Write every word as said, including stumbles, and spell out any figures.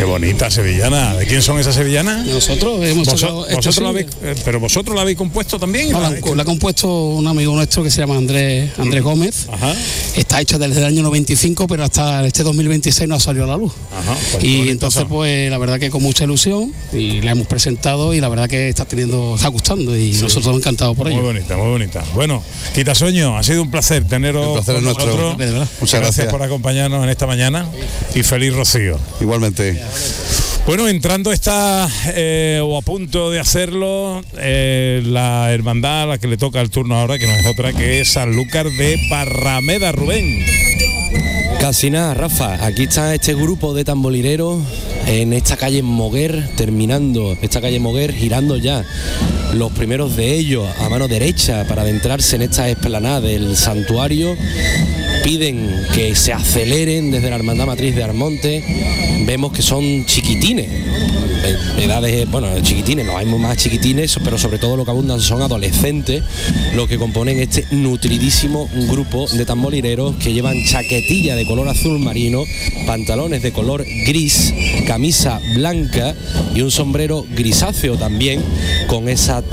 Qué bonita sevillana. ¿De quién son esas sevillanas? Nosotros hemos Vos, sacado vosotros este la habéis, eh, pero vosotros la habéis compuesto también. No, la, la ha compuesto un amigo nuestro que se llama Andrés Andrés Gómez. Ajá. Está hecha desde el año noventa y cinco, pero hasta este dos mil veintiséis no ha salido a la luz. Ajá, pues y entonces pues la verdad que con mucha ilusión y la hemos presentado y la verdad que está teniendo, está gustando y sí. Nosotros encantados por ello. Muy bonita, muy bonita. Bueno, Quitasueño, ha sido un placer teneros. El placer con es nuestro. nosotros. Muchas gracias. gracias por acompañarnos en esta mañana y feliz Rocío. Igualmente. Bueno, entrando está eh, o a punto de hacerlo eh, la hermandad a la que le toca el turno ahora, que no es otra que es Sanlúcar de Barrameda. Rubén. Casi nada, Rafa. Aquí está este grupo de tamborileros en esta calle Moguer, terminando esta calle Moguer, girando ya los primeros de ellos a mano derecha para adentrarse en esta explanada del santuario. Piden que se aceleren desde la Hermandad Matriz de Armonte. Vemos que son chiquitines, edades, bueno, chiquitines, no hay más chiquitines, pero sobre todo lo que abundan son adolescentes, los que componen este nutridísimo grupo de tamborileros que llevan chaquetilla de color azul marino, pantalones de color gris, camisa blanca y un sombrero grisáceo también, con esa